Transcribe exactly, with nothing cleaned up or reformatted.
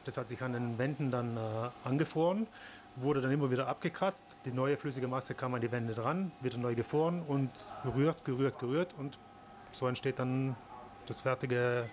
Das hat sich an den Wänden dann äh, angefroren, wurde dann immer wieder abgekratzt. Die neue flüssige Masse kam an die Wände dran, wieder neu gefroren und gerührt, gerührt, gerührt. Und so entsteht dann das fertige